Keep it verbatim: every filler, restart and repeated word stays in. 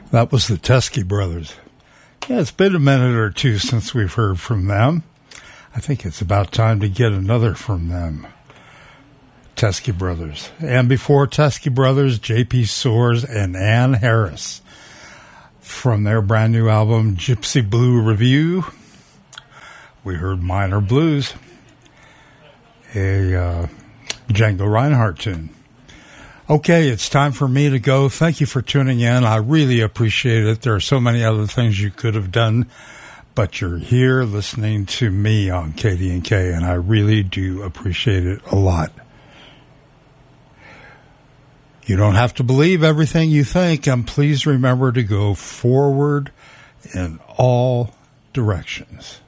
That was the Teskey Brothers. Yeah, it's been a minute or two since we've heard from them. I think it's about time to get another from them. Teskey Brothers. And before Teskey Brothers, J P Soares and Ann Harris. From their brand new album, Gypsy Blue Review, we heard Minor Blues, a uh, Django Reinhardt tune. Okay, it's time for me to go. Thank you for tuning in. I really appreciate it. There are so many other things you could have done, but you're here listening to me on K D and K, and I really do appreciate it a lot. You don't have to believe everything you think, and please remember to go forward in all directions.